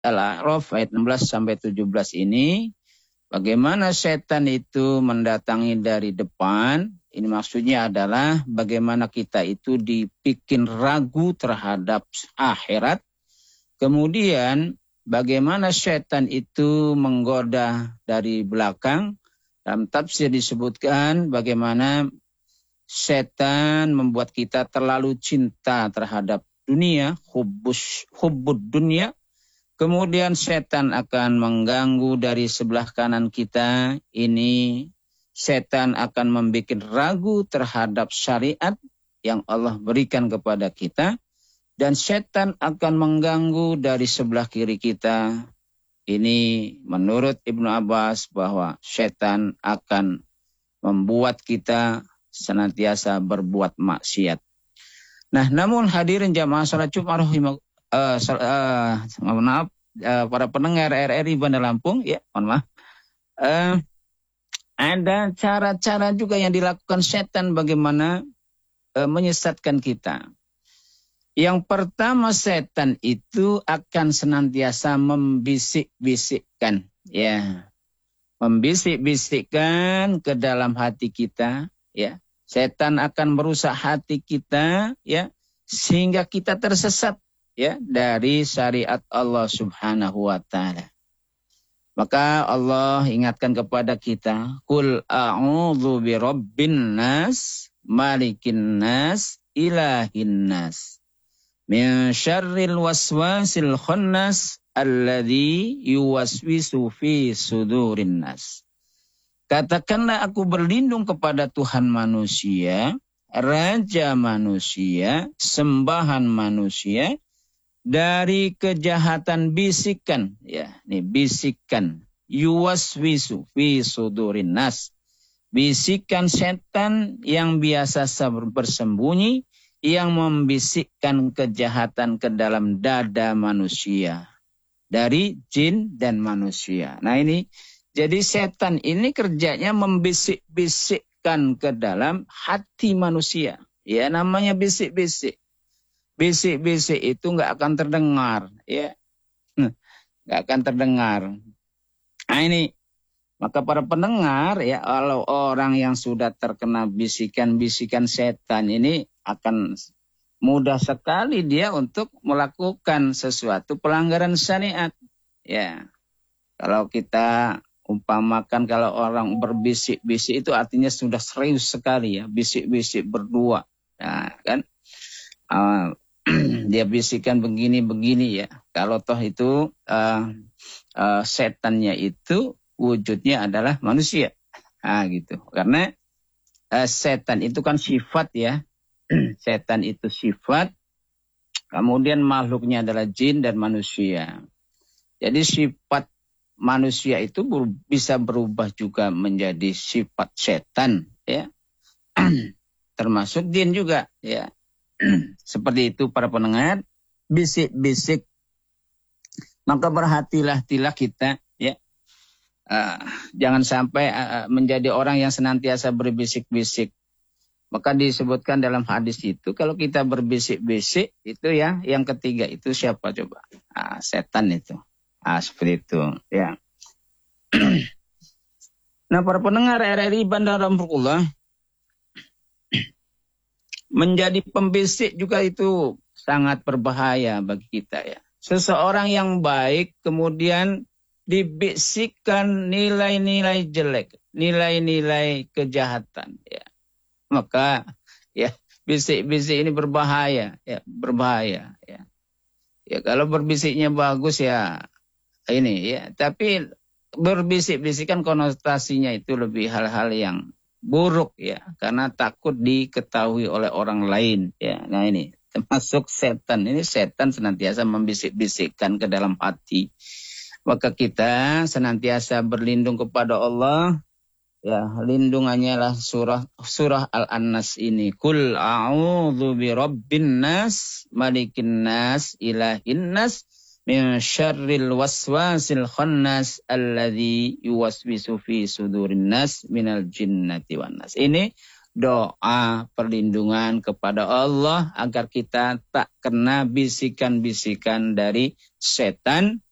Al-A'raf ayat 16 sampai 17 ini, bagaimana setan itu mendatangi dari depan. Ini maksudnya adalah bagaimana kita itu dibikin ragu terhadap akhirat. Kemudian bagaimana setan itu menggoda dari belakang. Dalam tafsir disebutkan bagaimana setan membuat kita terlalu cinta terhadap dunia, hubbud dunia. Kemudian setan akan mengganggu dari sebelah kanan kita. Ini setan akan membuat ragu terhadap syariat yang Allah berikan kepada kita. Dan setan akan mengganggu dari sebelah kiri kita. Ini menurut Ibnu Abbas bahwa setan akan membuat kita senantiasa berbuat maksiat. Nah, namun hadirin jamaah salat Jumat para pendengar RRI Bandar Lampung, ya, mohon maaf. Ada cara-cara juga yang dilakukan setan bagaimana menyesatkan kita. Yang pertama, setan itu akan senantiasa membisik-bisikkan, ya. Membisik-bisikkan ke dalam hati kita, ya. Setan akan merusak hati kita, ya, sehingga kita tersesat, ya, dari syariat Allah Subhanahu wa taala. Maka Allah ingatkan kepada kita, qul a'udzu birabbin nas, malikin nas, ilahin nas, min syarril waswasil khannas alladzi yuwaswisu fi sudurin nas. Katakanlah aku berlindung kepada Tuhan manusia, Raja manusia, sembahan manusia, dari kejahatan bisikan, ya, ini bisikan, yuwaswisu fi sudurin nas. Bisikan setan yang biasa bersembunyi, yang membisikkan kejahatan ke dalam dada manusia, dari jin dan manusia. Nah ini, jadi setan ini kerjanya membisik-bisikkan ke dalam hati manusia. Ya, namanya bisik-bisik. Bisik-bisik itu nggak akan terdengar, ya, nggak akan terdengar. Nah ini, maka para pendengar, ya, kalau orang yang sudah terkena bisikan-bisikan setan ini akan mudah sekali dia untuk melakukan sesuatu pelanggaran syariat, ya. Kalau kita umpamakan kalau orang berbisik-bisik itu artinya sudah serius sekali, ya, bisik-bisik berdua, nah, kan. Dia bisikan begini-begini, ya. Kalau toh itu setannya itu wujudnya adalah manusia. Nah, gitu. Karena setan itu kan sifat, ya. Setan itu sifat. Kemudian makhluknya adalah jin dan manusia. Jadi sifat manusia itu bisa berubah juga menjadi sifat setan, ya. Termasuk jin juga, ya. Seperti itu para pendengar, bisik-bisik. Maka berhati-hatilah kita, ya. Jangan sampai menjadi orang yang senantiasa berbisik-bisik. Maka disebutkan dalam hadis itu, kalau kita berbisik-bisik, itu ya, yang ketiga itu siapa coba? Setan itu. Seperti itu, ya. Nah, para pendengar RRI Bandar Lampung, menjadi pembisik juga itu sangat berbahaya bagi kita, ya. Seseorang yang baik kemudian dibisikkan nilai-nilai jelek, nilai-nilai kejahatan, ya. Maka, ya, bisik-bisik ini berbahaya, ya, berbahaya, ya. Ya, kalau berbisiknya bagus, ya, ini, ya. Tapi berbisik-bisik kan konotasinya itu lebih hal-hal yang buruk, ya, karena takut diketahui oleh orang lain, ya. Nah ini termasuk setan. Ini setan senantiasa membisik-bisikkan ke dalam hati. Maka kita senantiasa berlindung kepada Allah, ya. Lindungannya lah surah Al-Annas ini. Qul a'udzu birabbin nas, malikin nas, ilahin nas, min syarril waswasil khannas alladzi yuwaswisu fi sudurin nas minal jinnati wan nas. Ini doa perlindungan kepada Allah agar kita tak kena bisikan-bisikan dari setan